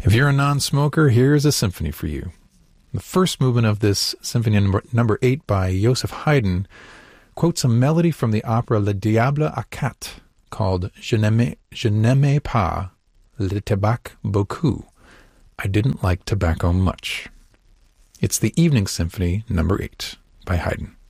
If you're a non-smoker, here's a symphony for you. The first movement of this symphony number 8 by Joseph Haydn quotes a melody from the opera Le Diable à Quatre called Je n'aimais pas le tabac beaucoup. I didn't like tobacco much. It's the Evening Symphony number 8 by Haydn.